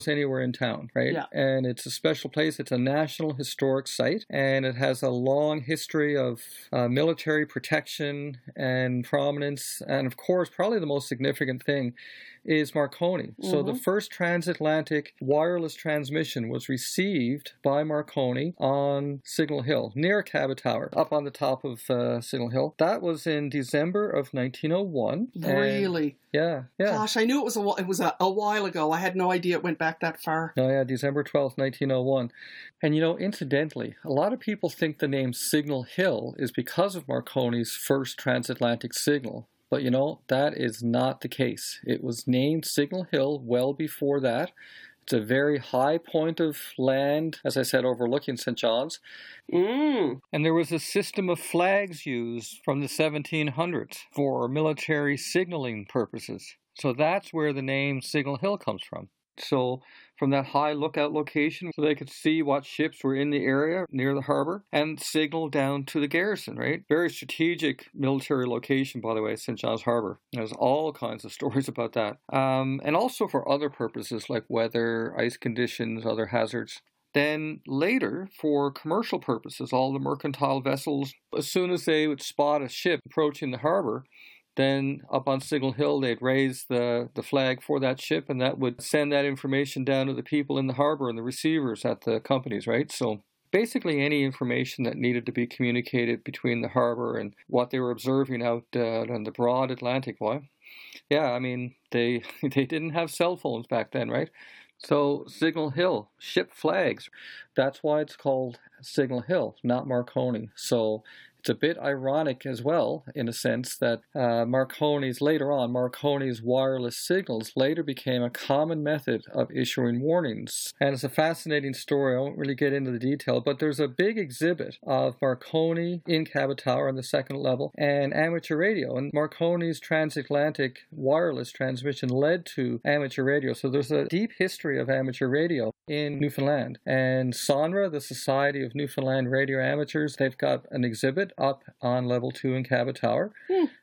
anywhere in town, right? Yeah. And it's a special place. It's a National Historic Site, and it has a long history of military protection and prominence. And of course, probably the most significant thing is Marconi. So the first transatlantic wireless transmission was received by Marconi on Signal Hill, near Cabot Tower, up on the top of Signal Hill. That was in December of 1901. Really? Yeah. Gosh, I knew it was a while ago. I had no idea it went back that far. Oh, yeah, December 12th, 1901. And, incidentally, a lot of people think the name Signal Hill is because of Marconi's first transatlantic signal. But, that is not the case. It was named Signal Hill well before that. It's a very high point of land, as I said, overlooking St. John's. And there was a system of flags used from the 1700s for military signaling purposes. So that's where the name Signal Hill comes from. So from that high lookout location, so they could see what ships were in the area near the harbor and signal down to the garrison, right? Very strategic military location, by the way, St. John's Harbor. There's all kinds of stories about that. And also for other purposes like weather, ice conditions, other hazards. Then later, for commercial purposes, all the mercantile vessels, as soon as they would spot a ship approaching the harbor, then up on Signal Hill, they'd raise the flag for that ship, and that would send that information down to the people in the harbor and the receivers at the companies, right? So basically any information that needed to be communicated between the harbor and what they were observing out on the broad Atlantic. Why? Yeah, I mean, they didn't have cell phones back then, right? So Signal Hill, ship flags, that's why it's called Signal Hill, not Marconi. So it's a bit ironic as well, in a sense, that Marconi's wireless signals later became a common method of issuing warnings. And it's a fascinating story. I won't really get into the detail, but there's a big exhibit of Marconi in Cabot Tower on the second level and amateur radio. And Marconi's transatlantic wireless transmission led to amateur radio. So there's a deep history of amateur radio in Newfoundland. And SONRA, the Society of Newfoundland Radio Amateurs, they've got an exhibit up on level 2 in Cabot Tower.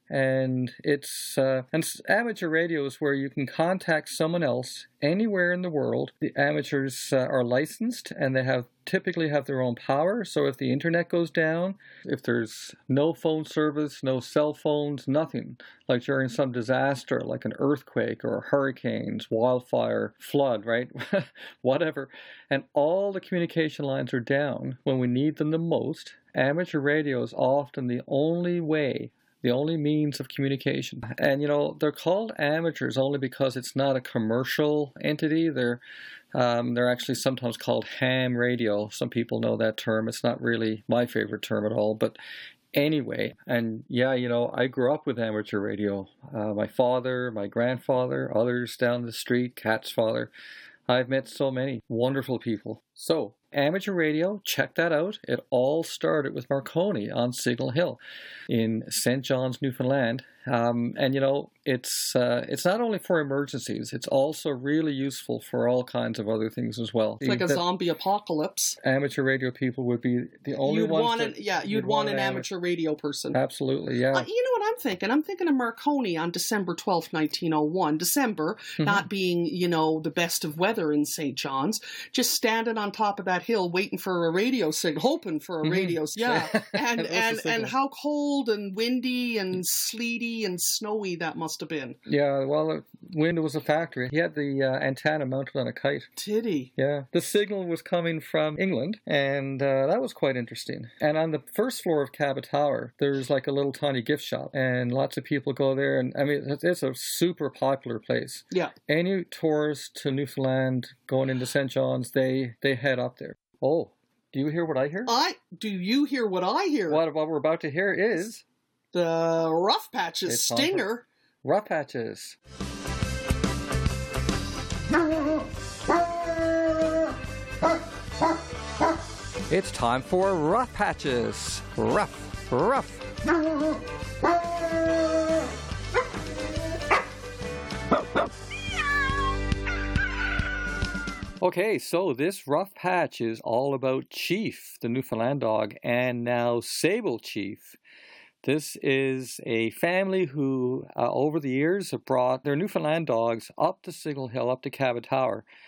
And it's and amateur radio is where you can contact someone else anywhere in the world. The amateurs are licensed, and they typically have their own power. So if the internet goes down, if there's no phone service, no cell phones, nothing, like during some disaster, like an earthquake or hurricanes, wildfire, flood, right? Whatever. And all the communication lines are down when we need them the most. Amateur radio is often the only way, the only means of communication. And, they're called amateurs only because it's not a commercial entity. They're actually sometimes called ham radio. Some people know that term. It's not really my favorite term at all. But anyway, and yeah, I grew up with amateur radio. My father, my grandfather, others down the street, Kat's father. I've met so many wonderful people. So, amateur radio, check that out. It all started with Marconi on Signal Hill in St. John's, Newfoundland. And it's not only for emergencies, it's also really useful for all kinds of other things as well. It's like a zombie apocalypse. Amateur radio people would be the only ones. You'd want an amateur radio person. Absolutely, yeah. You know what I'm thinking? I'm thinking of Marconi on December 12th, 1901. December, not being, the best of weather in St. John's, just standing on top of that hill waiting for a radio signal, hoping for a radio signal. Yeah, and how cold and windy and sleety and snowy that must have been. Yeah, well, wind was a factor. He had the antenna mounted on a kite. Did he? Yeah. The signal was coming from England, and that was quite interesting. And on the first floor of Cabot Tower, there's like a little tiny gift shop, and lots of people go there. And I mean, it's a super popular place. Yeah. Any tourists to Newfoundland going into St. John's, they head up there. Oh, do you hear what I hear? Do you hear what I hear? What we're about to hear is the Rough Patches Stinger. Rough Patches. It's time for Rough Patches. Rough, rough. Okay, so this rough patch is all about Chief, the Newfoundland dog, and now Sable Chief. This is a family who, over the years, have brought their Newfoundland dogs up to Signal Hill, up to Cabot Tower.